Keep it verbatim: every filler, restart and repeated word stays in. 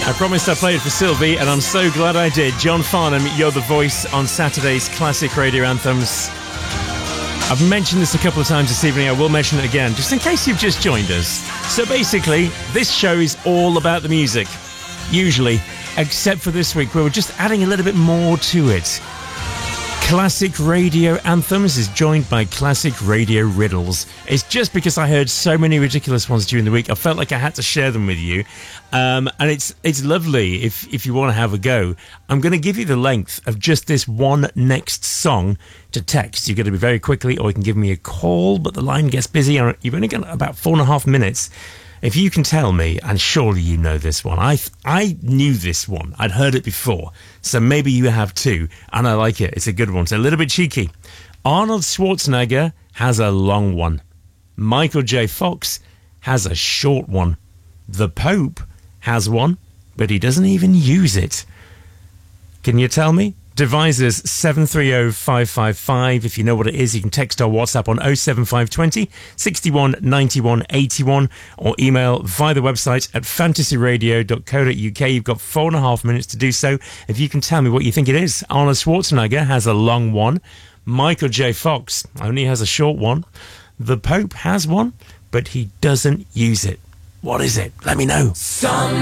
I promised I played for Sylvie, and I'm so glad I did. John Farnham, You're the Voice on Saturday's Classic Radio Anthems. I've mentioned this a couple of times this evening. I will mention it again, just in case you've just joined us. So basically, this show is all about the music, usually, except for this week, where we're just adding a little bit more to it. Classic Radio Anthems is joined by Classic Radio Riddles. It's just because I heard so many ridiculous ones during the week, I felt like I had to share them with you. Um, and it's it's lovely if, if you want to have a go. I'm going to give you the length of just this one next song to text. You've got to be very quickly, or you can give me a call, but the line gets busy. You've only got about four and a half minutes. If you can tell me, and surely you know this one, I I knew this one. I'd heard it before, so maybe you have too, and I like it. It's a good one. It's a little bit cheeky. Arnold Schwarzenegger has a long one. Michael J. Fox has a short one. The Pope has one, but he doesn't even use it. Can you tell me? Devisers seven three zero five five five. If you know what it is, you can text or WhatsApp on oh seven five two oh, six one, nine one, eight one or email via the website at fantasy radio dot co dot uk. You've got four and a half minutes to do so. If you can tell me what you think it is. Arnold Schwarzenegger has a long one. Michael J. Fox only has a short one. The Pope has one, but he doesn't use it. What is it? Let me know. Some